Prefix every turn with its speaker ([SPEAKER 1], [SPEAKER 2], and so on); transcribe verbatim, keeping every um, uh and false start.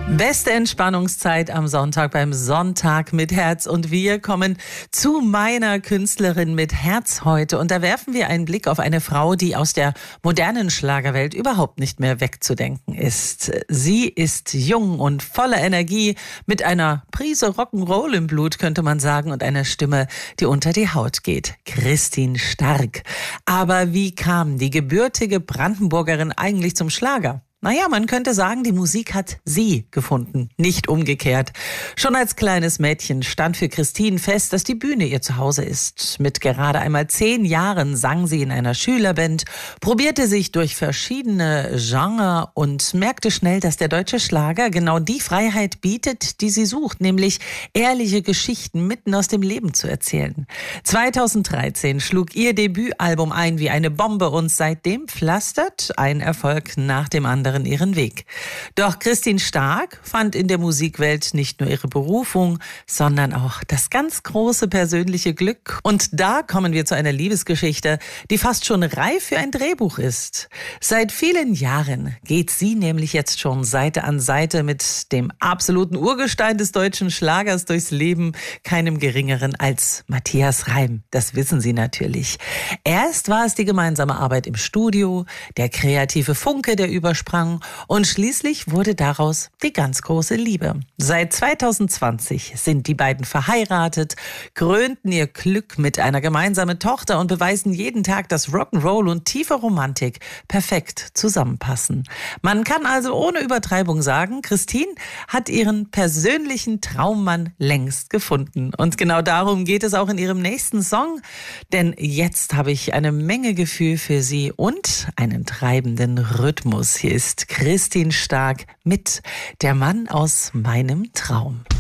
[SPEAKER 1] Beste Entspannungszeit am Sonntag beim Sonntag mit Herz. Und wir kommen zu meiner Künstlerin mit Herz heute. Und da werfen wir einen Blick auf eine Frau, die aus der modernen Schlagerwelt überhaupt nicht mehr wegzudenken ist. Sie ist jung und voller Energie, mit einer Prise Rock'n'Roll im Blut, könnte man sagen, und einer Stimme, die unter die Haut geht. Christine Stark. Aber wie kam die gebürtige Brandenburgerin eigentlich zum Schlager? Naja, man könnte sagen, die Musik hat sie gefunden, nicht umgekehrt. Schon als kleines Mädchen stand für Christine fest, dass die Bühne ihr Zuhause ist. Mit gerade einmal zehn Jahren sang sie in einer Schülerband, probierte sich durch verschiedene Genres und merkte schnell, dass der deutsche Schlager genau die Freiheit bietet, die sie sucht, nämlich ehrliche Geschichten mitten aus dem Leben zu erzählen. zweitausenddreizehn schlug ihr Debütalbum ein wie eine Bombe und seitdem pflastert ein Erfolg nach dem anderen ihren Weg. Doch Christine Stark fand in der Musikwelt nicht nur ihre Berufung, sondern auch das ganz große persönliche Glück. Und da kommen wir zu einer Liebesgeschichte, die fast schon reif für ein Drehbuch ist. Seit vielen Jahren geht sie nämlich jetzt schon Seite an Seite mit dem absoluten Urgestein des deutschen Schlagers durchs Leben, keinem geringeren als Matthias Reim. Das wissen Sie natürlich. Erst war es die gemeinsame Arbeit im Studio, der kreative Funke, der übersprang, und schließlich wurde daraus die ganz große Liebe. Seit zweitausendzwanzig sind die beiden verheiratet, krönten ihr Glück mit einer gemeinsamen Tochter und beweisen jeden Tag, dass Rock'n'Roll und tiefe Romantik perfekt zusammenpassen. Man kann also ohne Übertreibung sagen, Christine hat ihren persönlichen Traummann längst gefunden. Und genau darum geht es auch in ihrem nächsten Song. Denn jetzt habe ich eine Menge Gefühl für sie und einen treibenden Rhythmus. Hier ist Christine Stark mit Der Mann aus meinem Traum.